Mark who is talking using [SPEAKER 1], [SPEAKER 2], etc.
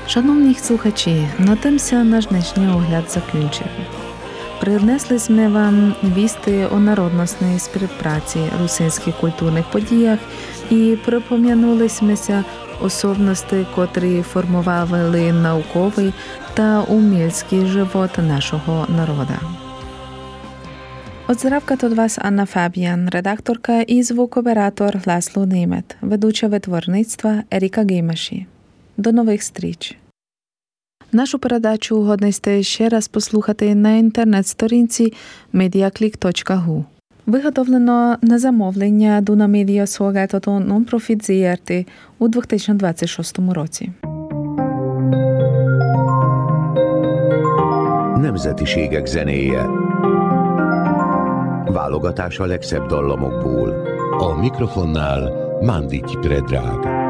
[SPEAKER 1] Шановні слухачі, на тимся наш днешній огляд закінчив. Принесли ми вам вісти о народностній співпраці русинських культурних подіях і припом'янулися особливості, котрі формували науковий та умільський живот нашого народу. Odzdravka od вас Анна Фабіян, редакторка і звукооператор Ласло Німет, ведуча витворництва Еріка Геймаші. До нових зустріч! Нашу передачу годності ще раз послухати на інтернет-сторінці mediaclick.hu. Виготовлено на замовлення Дуна Медіа Свогетото Non-Profit ZRT у 2026 році.
[SPEAKER 2] Nemzetiségek zenéje. Válogatás a legszebb dallamokból. A mikrofonnál Mandic Predrag.